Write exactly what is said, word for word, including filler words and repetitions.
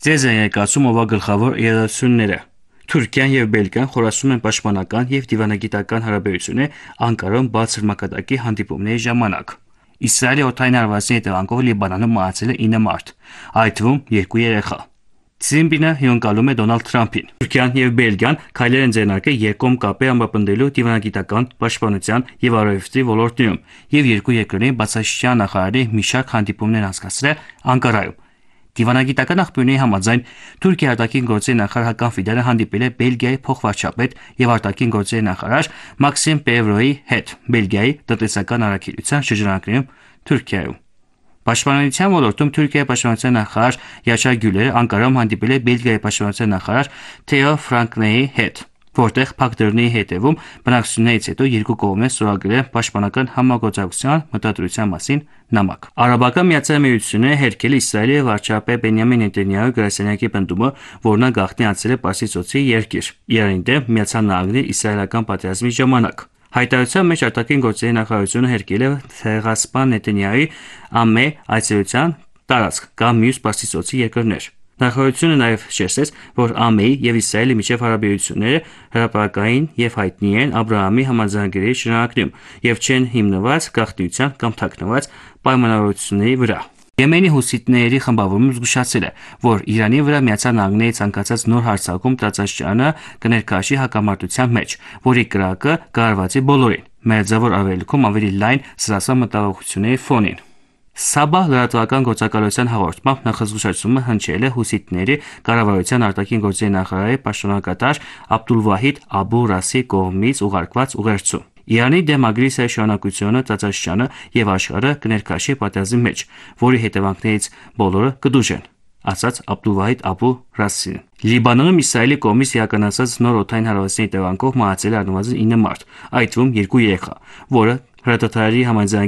Ձեզ են եկացում ովա գլխավոր իրադարձությունները։ Թուրքիան եւ Բելգիան խորացնում են պաշտպանական եւ դիվանագիտական հարաբերություններ Անկարայում բարձր մակարդակի հանդիպումների ժամանակ։ Իսրայելի օդային հարվածի հետևանքով Լիբանանում մահացել է ինը մարդ, այդ թվում երկու երեխա։ Ցիմբինը հյոնկալում է Դոնալդ Թրամփին։ Թուրքիան եւ Բելգիան քայլեր են ձեռնարկել երկկողմ կապեր ամրապնդելու դիվանագիտական, պաշտպանության եւ առևտրի ոլորտներում եւ երկու երկրների բացասության նախարարի մի շարք հանդիպումներ անցկացրել Անկարայում։ Դիվանագիտական աղբյուրների համաձայն Թուրքիայի արտաքին գործերի նախարար Հական Ֆիդանը հանդիպել է Բելգիայի փոխվարչապետ եւ արտաքին գործերի նախարար Մաքսիմ Պևրոյի հետ Բելգիայի տնտեսական առաքելության շրջանակներում Թուրքիայում։ Պաշտպանության ոլորտում Թուրքիայի պաշտպանության նախարար Յաշար Գյուլերը Անկարայում հանդիպել է Բելգիայի պաշտպանության նախարար Թեո Ֆրանկնեի հետ, որտեղ փակ դռների հետևում բանակցություններից հետո երկու կողմերն ստորագրել են պաշտպանական համագործակցության մտադրության մասին նամակ։ Արաբական Միացյալ Միությունները հերքել Իսրայելի վարչապետ Բենյամին Նեթանյահուի գրասենյակի պնդումը, որ նա գաղտնի անցել է Պարսից ծոցի երկիր, Իրանի դեմ Միացյալ Նահանգների իսրայելական պատերազմի ժամանակ։ Հայտարարության մեջ արտաքին գործերի նախարարությունը հերքել է ցեղասպան Նեթանյահուի ԱՄԷ այցելության տարածք կամ մյուս Պարսից ծոցի երկրներ։ Նախարարությունը նաև շեշտեց, որ ԱՄԷ-ի եւ Իսրայելի միջև հարաբերությունները հրապարակային եւ հայտնի են Աբրահամի համաձայնագրերի շրջանակներում եւ չեն հիմնված գաղտնիության կամ թաքնված պայմանավորվածությունների վրա։ Եմենի հուսիտների խմբավորումը զգուշացել է, որ Իրանի վրա Միացյալ Նահանգների ցանկացած նոր հարձակում տարածաշրջանը կներկայացի հակամարտության մեջ, որի կրակը կառավարի բոլորին, մերձավոր արևելքում ավելի լայն սրասական մտահոգությունների ֆոնին։ Սաբահ լրատվական գործակալության հաղորդմամբ նախազգուշացումը հնչել է հուսիտների կառավարության արտաքին գործերի նախարարի պաշտոնակատար Աբդուլվահիդ Աբու Ռասի կողմից ուղարկված ուղերձում։ Իրանի դեմ ագրեսիայի շարունակությունը տարածաշրջանը եւ աշխարհը կներկայացի պատերազմի մեջ, որի հետևանքներից բոլորը կդուժեն, ասաց Աբդուլվահիդ Աբու Ռասին։ Լիբանանում Իսրայելի կողմից իրականացած նոր օդային հարվածների հետևանքով մահացել է առնվազն ինը մարդ, այդ թվում երկու երեխա, որը հրատատարի համաձայն